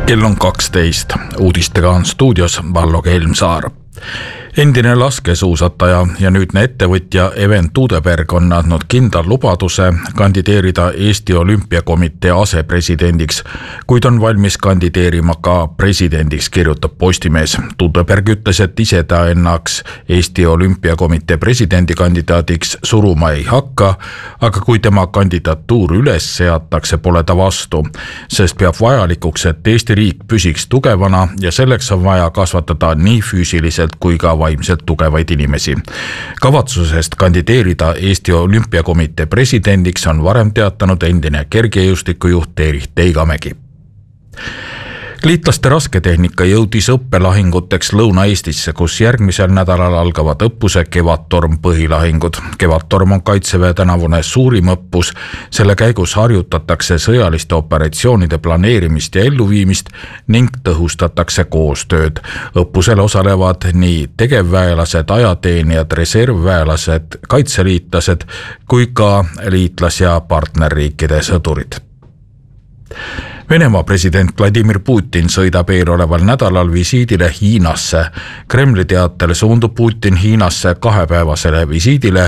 Kell on 12. Uudistega on stuudios Vallo Helmsaar. Endine laskesuusataja ja nüüdne ettevõtja Even Tuudeberg on andnud kindla lubaduse kandideerida Eesti Olümpiakomitee asepresidendiks, kuid on valmis kandideerima ka presidendiks, kirjutab Postimees. Tuudeberg ütles, et ise ta ennaks Eesti Olümpiakomitee presidendikandidaadiks suruma ei hakka, aga kui tema kandidatuur üles seatakse, pole ta vastu, sest peab vajalikuks, et Eesti riik püsiks tugevana ja selleks on vaja kasvatada nii füüsiliselt kui ka vaimselt tugevaid inimesi. Kavatsusest kandideerida Eesti Olümpiakomitee presidendiks on varem teatanud endine kergejõustikujuht Erich Teigamägi. Liitlaste rasketehnika jõudis õppelahinguteks Lõuna-Eestisse, kus järgmisel nädalal algavad õppuse Kevadtorm põhilahingud. Kevadtorm on Kaitseväe tänavune suurim õppus. Selle käigus harjutatakse sõjaliste operatsioonide planeerimist ja elluviimist ning tõhustatakse koostööd. Õppusel osalevad nii tegevväelased, ajateenijad, reservväelased, kaitseliitlased kui ka liitlas- ja partnerriikide sõdurid. Venemaa president Vladimir Putin sõidab eeloleval nädalal visiidile Hiinasse. Kremli teatel suundub Putin Hiinasse 2-päevasele visiidile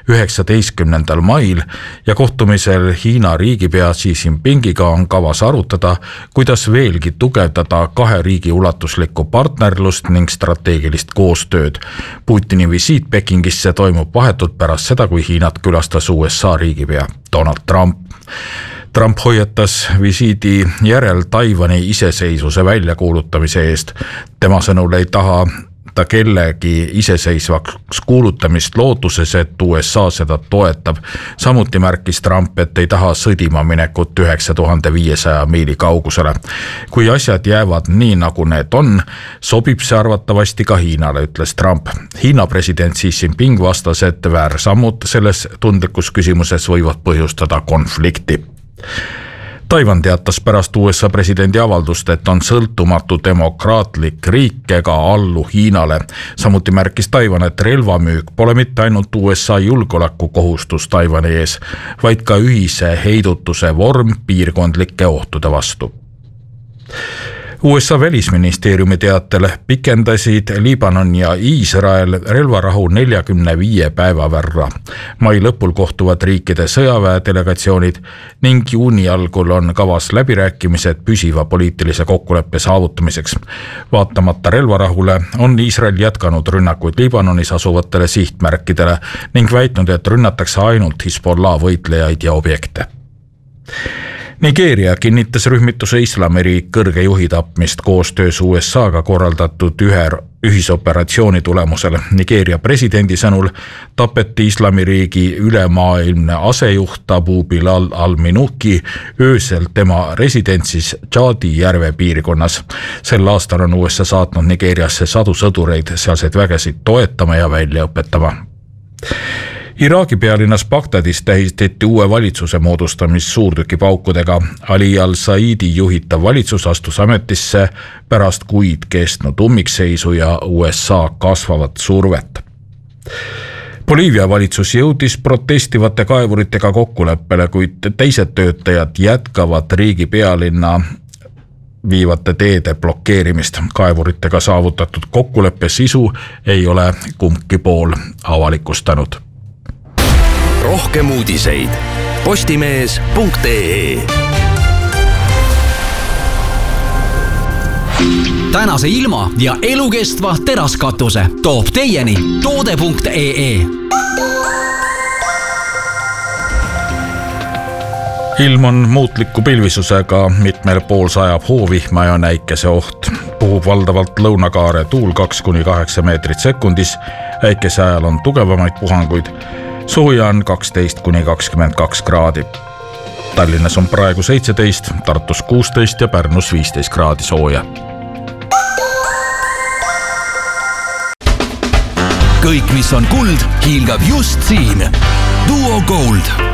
19. mail ja kohtumisel Hiina riigipea Xi Jinpingiga on kavas arutada, kuidas veelgi tugevdada 2 riigi ulatuslikku partnerlust ning strateegilist koostööd. Putini visiit Pekingisse toimub vahetult pärast seda, kui Hiinat külastas USA riigipea Donald Trump. Trump hoiatas visiidi järel Taiwani iseseisvuse väljakuulutamise eest. Tema sõnul ei taha ta kellegi iseseisvaks kuulutamist lootuses, et USA seda toetab. Samuti märkis Trump, et ei taha sõdima minekut 9500 miili kaugusele. Kui asjad jäävad nii, nagu need on, sobib see arvatavasti ka Hiinale, ütles Trump. Hiina president Xi Jinping vastas, et väärsammud selles tundlikus küsimuses võivad põhjustada konflikti. Taiwan teatas pärast USA presidendi avaldust, et on sõltumatu demokraatlik riik ega allu Hiinale. Samuti märkis Taiwan, et relvamüük pole mitte ainult USA julgeolekukohustus Taiwani ees, vaid ka ühise heidutuse vorm piirkondlike ohtude vastu. USA välisministeeriumi teatel pikendasid Liibanon ja Iisrael relvarahu 45 päeva võrra. Mai lõpul kohtuvad riikide sõjaväedelegatsioonid ning juuni algul on kavas läbirääkimised püsiva poliitilise kokkuleppe saavutamiseks. Vaatamata relvarahule on Iisrael jätkanud rünnakuid Liibanonis asuvatele sihtmärkidele ning väitnud, et rünnatakse ainult Hezbollah võitlejaid ja objekte. Nigeeria kinnitas rühmituse Islamiriik kõrge juhi tapmist koostöös USA-ga korraldatud ühisoperatsiooni tulemusel. Nigeeria presidendi sõnul tapeti Islamiriigi ülemaailmne asejuht Abu Bilal al-Minuki öösel tema residentsis Tšaadi järve piirkonnas. Sel aastal on USA saatnud Nigeeriasse sadu sõdureid sealseid vägesid toetama ja välja õpetama. Iraagi pealinnas Bagdadis tähistati uue valitsuse moodustamist suurtükipaukudega. Ali al-Saidi juhitav valitsus astus ametisse pärast kuid kestnud ummikseisu ja USA kasvavat survet. Boliivia valitsus jõudis protestivate kaevuritega kokkuleppele, kuid teised töötajad jätkavad riigi pealinna viivate teede blokeerimist. Kaevuritega saavutatud kokkuleppe sisu ei ole kumbki pool avalikustanud. Rohkem uudiseid postimees.ee. Tänase ilma ja elukestva teraskatuse toob teieni toode.ee. Ilm on muutliku pilvisusega, mitmel pool sajab hoovihma ja näikese oht. Puhub valdavalt lõunakaare tuul 2-8 meetrit sekundis. Äikese ajal on tugevamaid puhanguid. Sooja on 12-22 kraadi. Tallinnas on praegu 17, Tartus 16 ja Pärnus 15 kraadi sooja. Kõik, mis on kuld, hiilgab just siin. Duo Gold.